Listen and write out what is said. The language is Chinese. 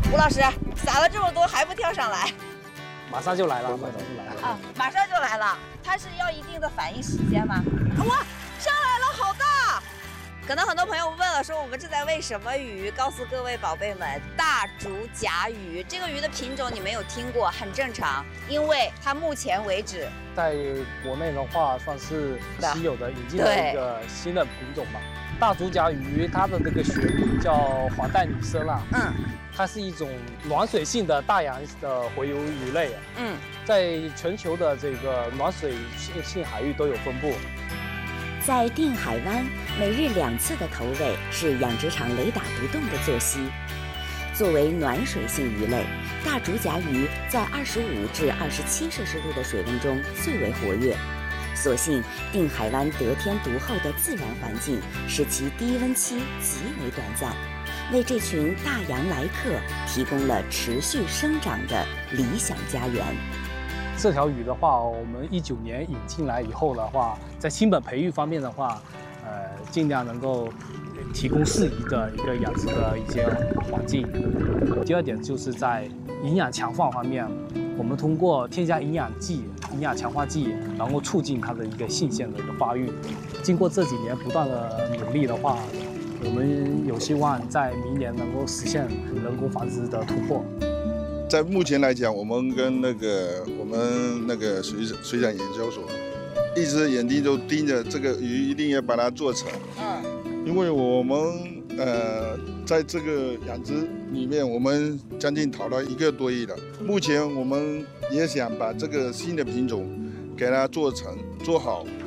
吴老师撒了这么多还不跳上来？ 马上就来了，马上就来了啊！马上就来了，它是要一定的反应时间吗？哇，上来了，好大！可能很多朋友问了，说我们这在喂什么鱼？告诉各位宝贝们，大竹荚鱼。这个鱼的品种你没有听过，很正常，因为它目前为止在国内的话算是稀有的，引进的一个新的品种吧。大竹荚鱼它的这个学名叫黄带女生啦，它是一种暖水性的大洋的洄游鱼类，在全球的这个暖水性海域都有分布。 在定海湾，每日2次的投喂是养殖场雷打不动的作息。作为暖水性鱼类，大竹荚鱼在25至27摄氏度的水温中最为活跃。所幸定海湾得天独厚的自然环境，使其低温期极为短暂，为这群大洋来客提供了持续生长的理想家园。 这条鱼的话，我们19年引进来以后的话，在新本培育方面的话，尽量能够提供适宜的一个养殖的一些环境。第二点就是在营养强化方面，我们通过添加营养剂、营养强化剂，然后促进它的一个性腺的一个发育。经过这几年不断的努力的话，我们有希望在明年能够实现人工繁殖的突破。 在目前来讲，我们跟我们那个水产研究所一直眼睛都盯着这个鱼，一定要把它做成。因为我们在这个养殖里面，我们将近讨了1个多亿了。目前我们也想把这个新的品种给它做好，